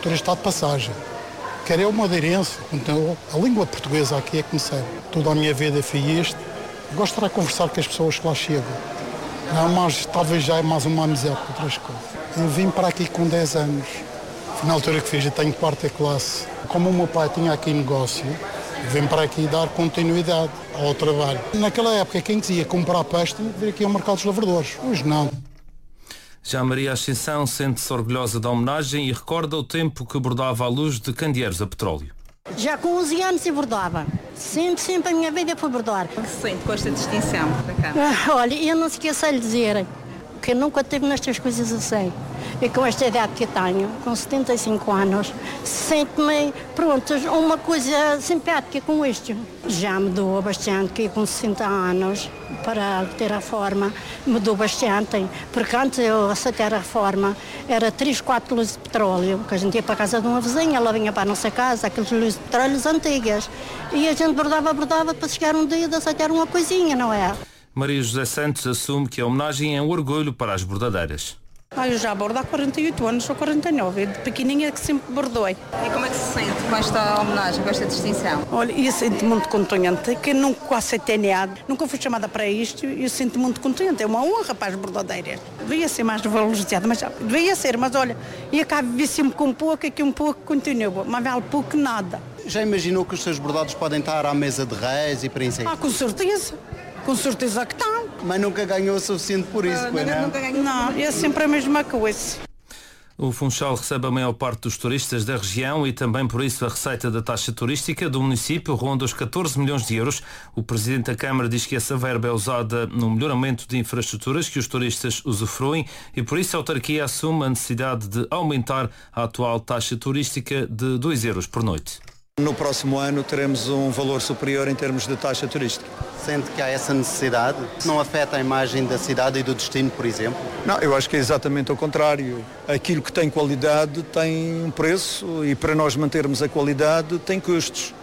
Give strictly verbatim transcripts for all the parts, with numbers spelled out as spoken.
turista de passagem. Quer eu madeirense, então a língua portuguesa aqui é que me serve. Toda a minha vida fiz isto. Gosto de conversar com as pessoas que lá chegam. Não, mas talvez já é mais uma amizade que outras coisas. Eu vim para aqui com dez anos. Na altura que fiz, eu tenho quarta classe. Como o meu pai tinha aqui negócio, vim para aqui dar continuidade ao trabalho. Naquela época, quem quisia comprar peixe tinha que vir aqui ao mercado dos lavradores. Hoje não. Já Maria Ascensão sente-se orgulhosa da homenagem e recorda o tempo que bordava à luz de candeeiros a petróleo. Já com onze anos eu bordava. Sempre, sempre a minha vida foi bordar. O que se sente com esta distinção da cá? Ah, olha, eu não esqueço de dizer que eu nunca tive nestas coisas assim. E com esta idade que eu tenho, com setenta e cinco anos, sinto-me, pronto, uma coisa simpática com isto. Já mudou bastante, que eu com sessenta anos, para ter a reforma, mudou bastante. Porque antes eu aceitar a reforma, era três, quatro luzes de petróleo, que a gente ia para a casa de uma vizinha, ela vinha para a nossa casa, aquelas luzes de petróleo antigas. E a gente bordava, bordava, para chegar um dia de aceitar uma coisinha, não é? Maria José Santos assume que a homenagem é um orgulho para as bordadeiras. Ah, eu já bordo há quarenta e oito anos, sou quarenta e nove, de pequenininha que sempre bordei. E como é que se sente com esta homenagem, com esta distinção? Olha, eu sinto muito contente, que nunca aceitei nada, nunca fui chamada para isto, e eu sinto muito contente, é uma honra para as bordadeiras. Devia ser mais valorizada, mas devia ser, mas olha, e acabo de viver sempre com um pouco, aqui um pouco continua, mas vale pouco que nada. Já imaginou que os seus bordados podem estar à mesa de reis e príncipes? Ah, com certeza, com certeza que estão. Mas nunca ganhou o suficiente por isso, uh, pois não? Nunca ganhou. Não, é sempre a mesma coisa. O Funchal recebe a maior parte dos turistas da região e também por isso a receita da taxa turística do município ronda os catorze milhões de euros. O Presidente da Câmara diz que essa verba é usada no melhoramento de infraestruturas que os turistas usufruem e por isso a autarquia assume a necessidade de aumentar a atual taxa turística de dois euros por noite. No próximo ano teremos um valor superior em termos de taxa turística. Sente que há essa necessidade? Não afeta a imagem da cidade e do destino, por exemplo? Não, eu acho que é exatamente ao contrário. Aquilo que tem qualidade tem um preço e para nós mantermos a qualidade tem custos.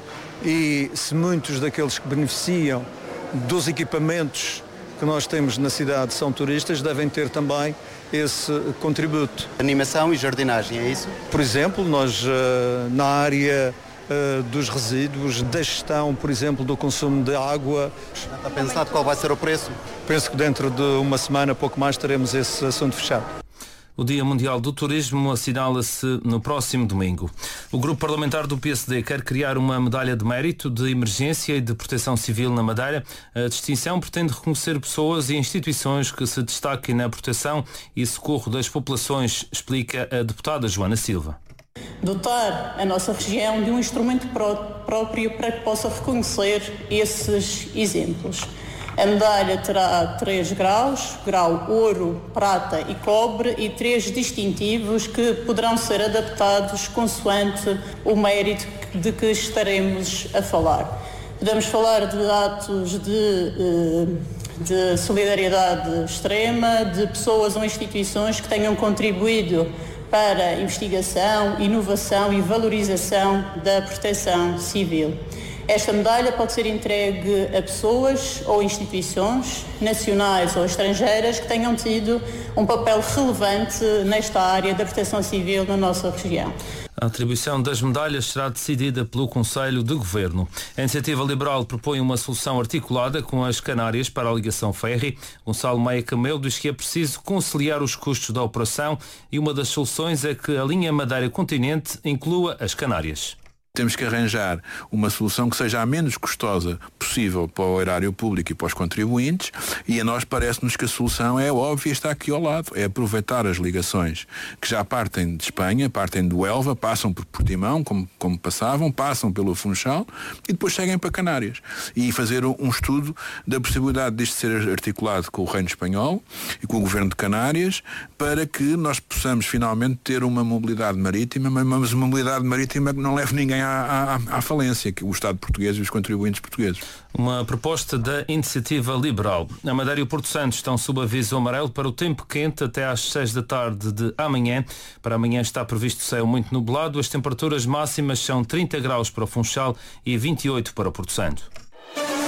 E se muitos daqueles que beneficiam dos equipamentos que nós temos na cidade são turistas, devem ter também esse contributo. Animação e jardinagem, é isso? Por exemplo, nós na área Uh, dos resíduos, da gestão, por exemplo, do consumo de água. Está pensado qual vai ser o preço? Penso que dentro de uma semana, pouco mais, teremos esse assunto fechado. O Dia Mundial do Turismo assinala-se no próximo domingo. O Grupo Parlamentar do P S D quer criar uma medalha de mérito de emergência e de proteção civil na Madeira. A distinção pretende reconhecer pessoas e instituições que se destaquem na proteção e socorro das populações, explica a deputada Joana Silva. Dotar a nossa região de um instrumento pró- próprio para que possa reconhecer esses exemplos. A medalha terá três graus, grau ouro, prata e cobre, e três distintivos que poderão ser adaptados consoante o mérito de que estaremos a falar. Podemos falar de atos de, de solidariedade extrema, de pessoas ou instituições que tenham contribuído para a investigação, inovação e valorização da proteção civil. Esta medalha pode ser entregue a pessoas ou instituições, nacionais ou estrangeiras, que tenham tido um papel relevante nesta área da proteção civil na nossa região. A atribuição das medalhas será decidida pelo Conselho de Governo. A Iniciativa Liberal propõe uma solução articulada com as Canárias para a ligação férri. Gonçalo Maia Camelo diz que é preciso conciliar os custos da operação e uma das soluções é que a linha Madeira-Continente inclua as Canárias. Temos que arranjar uma solução que seja a menos custosa possível para o erário público e para os contribuintes, e a nós parece-nos que a solução é óbvia, está aqui ao lado, é aproveitar as ligações que já partem de Espanha, partem do Elva, passam por Portimão, como, como passavam, passam pelo Funchal e depois seguem para Canárias, e fazer um estudo da possibilidade disto ser articulado com o Reino Espanhol e com o Governo de Canárias, para que nós possamos finalmente ter uma mobilidade marítima, mas uma mobilidade marítima que não leve ninguém à À, à, à falência, que o Estado português e os contribuintes portugueses. Uma proposta da Iniciativa Liberal. A Madeira e o Porto Santo estão sob aviso amarelo para o tempo quente até às seis da tarde de amanhã. Para amanhã está previsto céu muito nublado. As temperaturas máximas são trinta graus para o Funchal e vinte e oito para o Porto Santo.